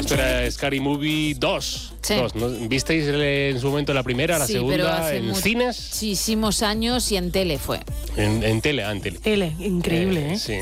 Esto era Scary Movie 2. Sí. ¿No? ¿Visteis en su momento la primera, la Sí, pero segunda, hace en cines? muchísimos años y en tele fue. En tele, en tele. Tele, increíble, ¿eh? Sí.